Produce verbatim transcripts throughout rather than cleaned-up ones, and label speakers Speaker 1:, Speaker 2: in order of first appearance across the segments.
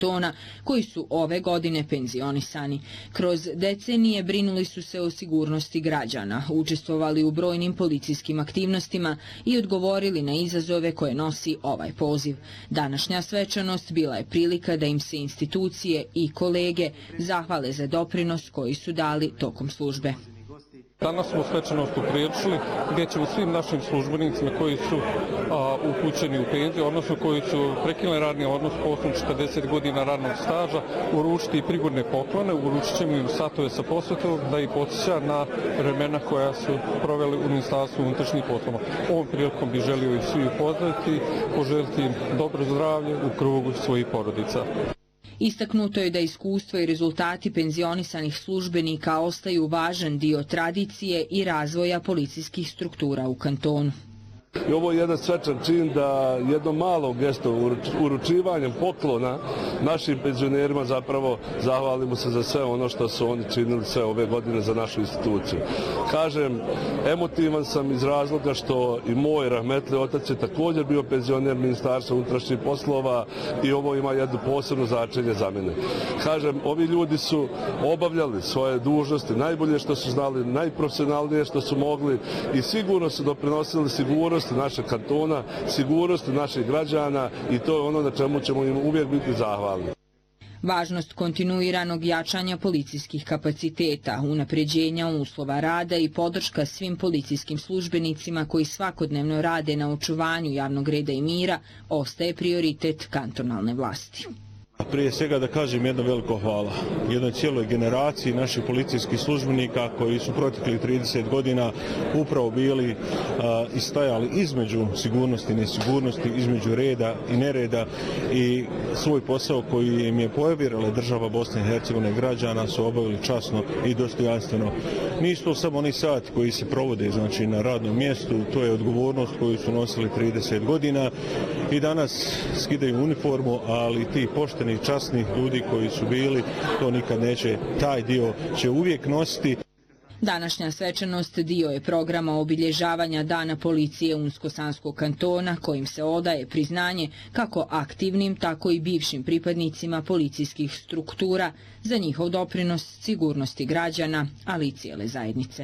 Speaker 1: kantona koji su ove godine penzionisani. Kroz decenije brinuli su se o sigurnosti građana, učestvovali u brojnim policijskim aktivnostima i odgovorili na izazove koje nosi ovaj poziv. Današnja svečanost bila je prilika da im se institucije i kolege zahvale za doprinos koji su dali tokom službe.
Speaker 2: Danas smo svečanost upriječili gdje ćemo svim našim službenicima koji su a, upućeni u penziju, odnosno koji su prekinuli radni odnos poslom četrdeset godina radnog staža, uručiti i prigodne poklone, uručit ćemo im satove sa posvetom da ih podsjeća na vremena koja su proveli u Ministarstvu unutrašnjih poslova. Ovom prilikom bih želio ih svi upoznati, poželiti im dobro zdravlje u krugu svojih porodica.
Speaker 1: Istaknuto je da iskustvo i rezultati penzionisanih službenika ostaju važan dio tradicije i razvoja policijskih struktura u kantonu.
Speaker 3: I ovo je jedan svečan čin da jedno malo gesto uručivanjem poklona našim penzionerima zapravo zahvalimo se za sve ono što su oni činili sve ove godine za našu instituciju. Kažem, emotivan sam iz razloga što i moj rahmetli otac je također bio penzioner Ministarstva unutrašnjih poslova i ovo ima jedno posebno značenje za mene. Kažem, ovi ljudi su obavljali svoje dužnosti najbolje što su znali, najprofesionalnije što su mogli i sigurno su doprinosili sigurnost našeg kantona, sigurnost naših građana i to je ono na čemu ćemo im uvijek biti zahvalni.
Speaker 1: Važnost kontinuiranog jačanja policijskih kapaciteta, unapređenja uslova rada i podrška svim policijskim službenicima koji svakodnevno rade na očuvanju javnog reda i mira ostaje prioritet kantonalne vlasti.
Speaker 4: Prije svega da kažem jedno veliko hvala jednoj cijeloj generaciji naših policijskih službenika koji su protekli trideset godina upravo bili a, i stajali između sigurnosti i nesigurnosti, između reda i nereda i svoj posao koji im je povjerila država Bosne i Hercegovine građana su obavili časno i dostojanstveno. Nisu to samo oni sati koji se provode znači, na radnom mjestu, to je odgovornost koju su nosili trideset godina i danas skidaju uniformu, ali ti pošteni časnih ljudi koji su bili, to nikad neće, taj dio će uvijek nositi.
Speaker 1: Današnja svečanost dio je programa obilježavanja Dana policije Unsko-Sanskog kantona kojim se odaje priznanje kako aktivnim, tako i bivšim pripadnicima policijskih struktura za njihov doprinos sigurnosti građana, ali i cijele zajednice.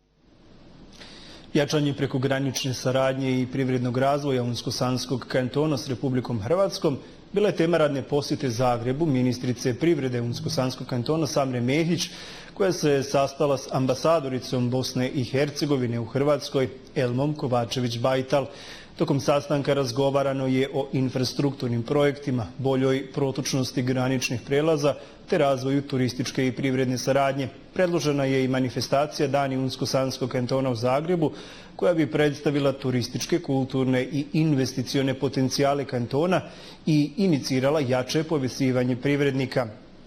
Speaker 5: Jačanje prekogranične saradnje i privrednog razvoja Unsko-Sanskog kantona s Republikom Hrvatskom bila je tema radne posjete Zagrebu ministrice privrede Unsko-Sanskog kantona Samre Mehić, koja se sastala s ambasadoricom Bosne i Hercegovine u Hrvatskoj Elmom Kovačević-Bajtal. Tokom sastanka razgovarano je o infrastrukturnim projektima, boljoj protočnosti graničnih prelaza te razvoju turističke i privredne saradnje. Predložena je i manifestacija Dani Unsko-Sanskog kantona u Zagrebu, koja bi predstavila turističke, kulturne i investicione potencijale kantona i inicirala jače povezivanje privrednika.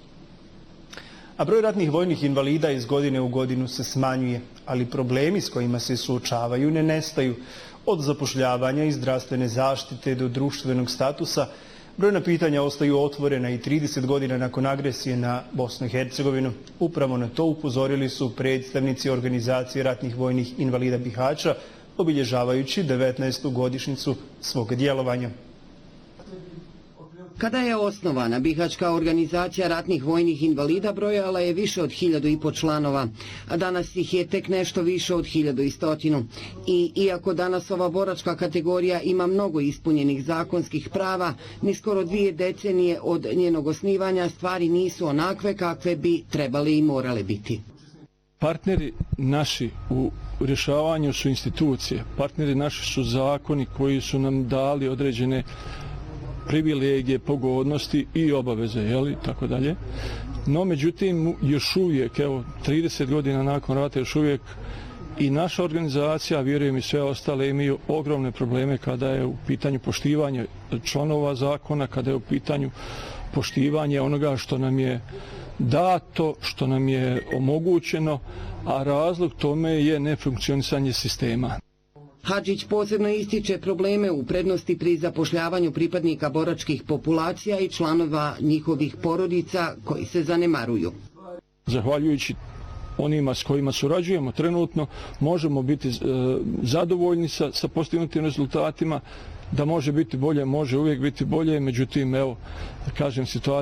Speaker 5: A broj ratnih vojnih invalida iz godine u godinu se smanjuje, ali problemi s kojima se suočavaju ne nestaju. Od zapošljavanja i zdravstvene zaštite do društvenog statusa, brojna pitanja ostaju otvorena i trideset godina nakon agresije na Bosnu i Hercegovinu. Upravo na to upozorili su predstavnici organizacije ratnih vojnih invalida Bihaća, obilježavajući devetnaestu godišnjicu svog djelovanja.
Speaker 6: Kada je osnovana, Bihaćka organizacija ratnih vojnih invalida brojala je više od hiljadu i po članova, a danas ih je tek nešto više od hiljadu i stotinu. I iako danas ova boračka kategorija ima mnogo ispunjenih zakonskih prava, ni skoro dvije decenije od njenog osnivanja stvari nisu onakve kakve bi trebale i morale biti.
Speaker 2: Partneri naši u rješavanju su institucije, partneri naši su zakoni koji su nam dali određene privilegije, pogodnosti i obaveze, jeli, tako dalje. No, međutim, još uvijek, evo, trideset godina nakon rata, još uvijek i naša organizacija, vjerujem i sve ostale, imaju ogromne probleme kada je u pitanju poštivanje članova zakona, kada je u pitanju poštivanje onoga što nam je dato, što nam je omogućeno, a razlog tome je nefunkcionisanje sistema.
Speaker 6: Hadžić posebno ističe probleme u prednosti pri zapošljavanju pripadnika boračkih populacija i članova njihovih porodica koji se zanemaruju.
Speaker 2: Zahvaljujući onima s kojima surađujemo trenutno, možemo biti e, zadovoljni sa, sa postignutim rezultatima. Da može biti bolje, može uvijek biti bolje, međutim, evo, kažem, situacija